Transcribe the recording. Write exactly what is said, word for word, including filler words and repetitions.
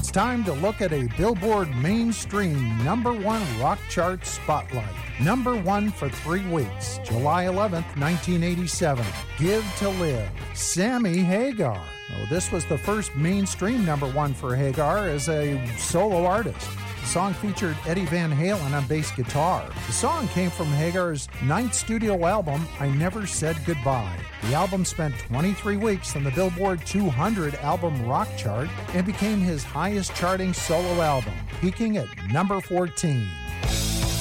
It's time to look at a Billboard mainstream number one rock chart spotlight. Number one for three weeks, July eleventh, nineteen eighty-seven. Give to Live, Sammy Hagar. Oh, this was the first mainstream number one for Hagar as a solo artist. The song featured Eddie Van Halen on bass guitar. The song came from Hagar's ninth studio album, I Never Said Goodbye. The album spent twenty-three weeks on the Billboard two hundred album rock chart and became his highest charting solo album, peaking at number fourteen.